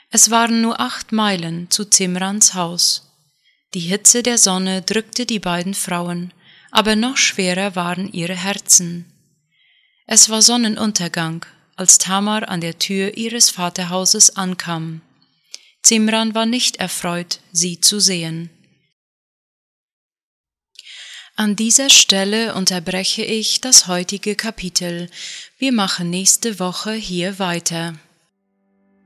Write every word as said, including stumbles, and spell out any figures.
Es waren nur acht Meilen zu Zimrans Haus. Die Hitze der Sonne drückte die beiden Frauen, aber noch schwerer waren ihre Herzen. Es war Sonnenuntergang, als Tamar an der Tür ihres Vaterhauses ankam. Zimran war nicht erfreut, sie zu sehen. An dieser Stelle unterbreche ich das heutige Kapitel. Wir machen nächste Woche hier weiter.